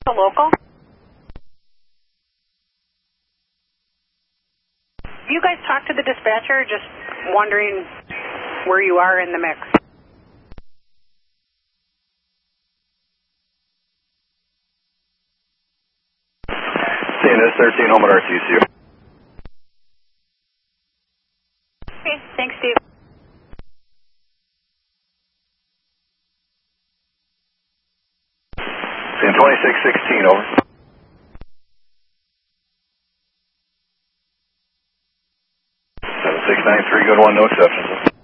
The local? You guys talk to the dispatcher, just wondering where you are in the mix. CNS 13, home at RTCU. Okay, thanks, Steve. CN 2616, over. Seven 693, good one, no exceptions.